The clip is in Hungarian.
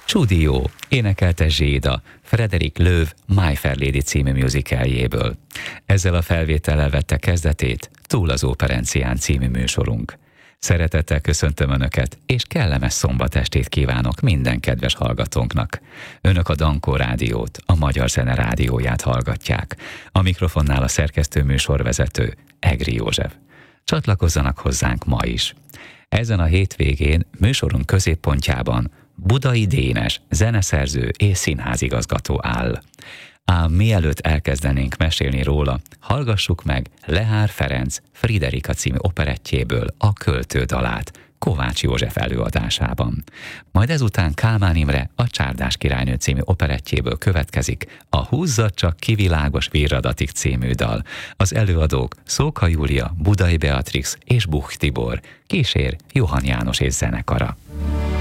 Csudió énekelte Zséda, Frederick Loewe My Fair Lady című musicaljéből. Ezzel a felvétellel vette kezdetét Túl az Operencián című műsorunk. Szeretettel köszöntöm Önöket, és kellemes szombatestét kívánok minden kedves hallgatónknak. Önök a Dankó Rádiót, a Magyar Zene Rádióját hallgatják. A mikrofonnál a szerkesztő műsorvezető, Egri József. Csatlakozzanak hozzánk ma is. Ezen a hétvégén műsorunk középpontjában Budai Dénes, zeneszerző és színházigazgató áll. Ám mielőtt elkezdenénk mesélni róla, hallgassuk meg Lehár Ferenc Friderika című operettjéből a Költő dalát Kovács József előadásában. Majd ezután Kálmán Imre a Csárdás királynő című operettjéből következik a Húzzad csak ki világos virradatig című dal. Az előadók Szóka Júlia, Budai Beatrix és Buch Tibor, kísér Johann János és zenekara.